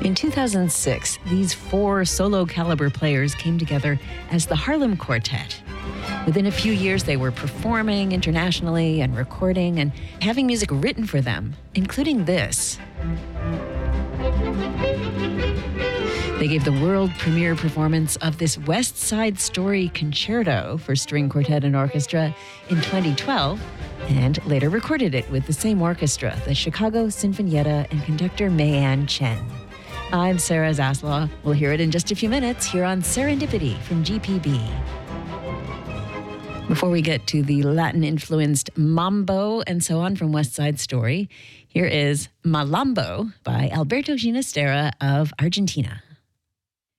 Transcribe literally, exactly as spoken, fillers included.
In two thousand six, these four solo caliber players came together as the Harlem Quartet. Within a few years, they were performing internationally and recording and having music written for them, including this. They gave the world premiere performance of this West Side Story concerto for string quartet and orchestra in twenty twelve, and later recorded it with the same orchestra, the Chicago Sinfonietta, and conductor Mayanne Chen. I'm Sarah Zaslaw. We'll hear it in just a few minutes here on Serendipity from G P B. Before we get to the Latin-influenced mambo and so on from West Side Story, here is Malambo by Alberto Ginastera of Argentina.